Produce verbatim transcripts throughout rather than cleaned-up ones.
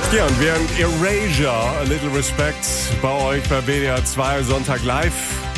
Ja, und während Erasure, A Little Respect bei euch bei W D R zwei Sonntag live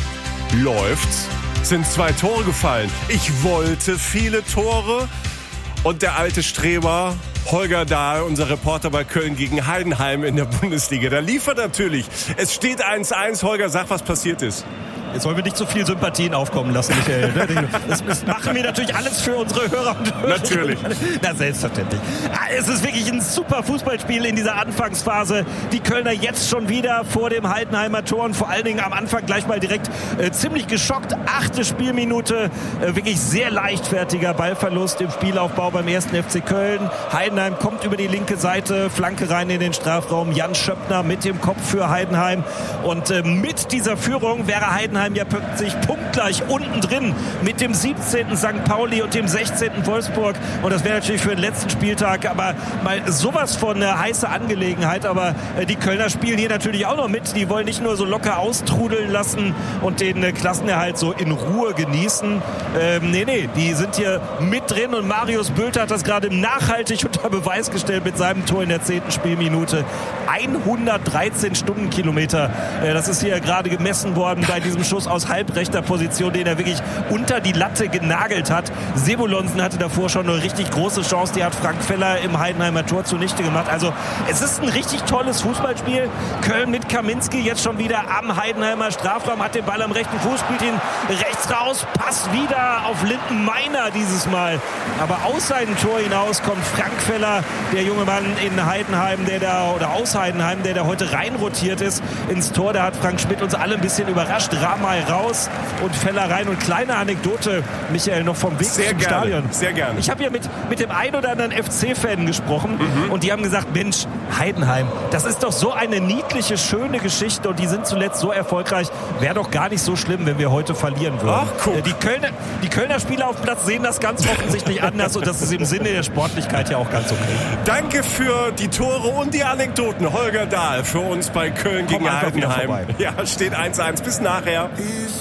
läuft, sind zwei Tore gefallen. Ich wollte viele Tore und der alte Streber Holger Dahl, unser Reporter bei Köln gegen Heidenheim in der Bundesliga, der liefert natürlich. Es steht eins eins. Holger, sag, was passiert ist. Jetzt wollen wir nicht so viel Sympathien aufkommen lassen, Michael. Das, das machen wir natürlich alles für unsere Hörer und Hörer. Natürlich. Na, selbstverständlich. Es ist wirklich ein super Fußballspiel in dieser Anfangsphase. Die Kölner jetzt schon wieder vor dem Heidenheimer Tor und vor allen Dingen am Anfang gleich mal direkt äh, ziemlich geschockt. Achte Spielminute, äh, wirklich sehr leichtfertiger Ballverlust im Spielaufbau beim ersten F C Köln. Heidenheim kommt über die linke Seite, Flanke rein in den Strafraum. Jan Schöppner mit dem Kopf für Heidenheim. Und äh, mit dieser Führung wäre Heidenheim ja plötzlich punktgleich unten drin mit dem siebzehnten Sankt Pauli und dem sechzehnten Wolfsburg. Und das wäre natürlich für den letzten Spieltag aber mal sowas von eine heiße Angelegenheit. Aber äh, die Kölner spielen hier natürlich auch noch mit. Die wollen nicht nur so locker austrudeln lassen und den äh, Klassenerhalt so in Ruhe genießen. Ähm, nee, nee, die sind hier mit drin und Marius Bülter hat das gerade nachhaltig unter Beweis gestellt mit seinem Tor in der zehnten Spielminute. hundertdreizehn Stundenkilometer. Äh, das ist hier gerade gemessen worden bei diesem Schuss aus halbrechter Position, den er wirklich unter die Latte genagelt hat. Sebulonsen hatte davor schon eine richtig große Chance, die hat Frank Feller im Heidenheimer Tor zunichte gemacht. Also es ist ein richtig tolles Fußballspiel. Köln mit Kaminski jetzt schon wieder am Heidenheimer Strafraum, hat den Ball am rechten Fuß, spielt ihn rechts raus, passt wieder auf Linden Meiner dieses Mal. Aber aus seinem Tor hinaus kommt Frank Feller, der junge Mann in Heidenheim, der da, oder aus Heidenheim, der da heute reinrotiert ist ins Tor. Da hat Frank Schmidt uns alle ein bisschen überrascht. Mal raus und Feller rein. Und kleine Anekdote, Michael, noch vom Weg sehr zum gerne, Stadion. Sehr gerne. Ich habe ja mit, mit dem ein oder anderen F C-Fan gesprochen mhm. und die haben gesagt, Mensch, Heidenheim, das ist doch so eine niedliche, schöne Geschichte und die sind zuletzt so erfolgreich. Wäre doch gar nicht so schlimm, wenn wir heute verlieren würden. Ach, guck. Die Kölner, die Kölner Spieler auf dem Platz sehen das ganz offensichtlich anders und das ist im Sinne der Sportlichkeit ja auch ganz okay. Danke für die Tore und die Anekdoten. Holger Dahl für uns bei Köln Komm gegen Heidenheim. vorbei. Ja, steht eins eins. Bis nachher.